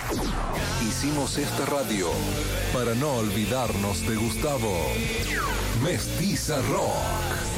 Hicimos esta radio para no olvidarnos de Gustavo. Mestiza Rock.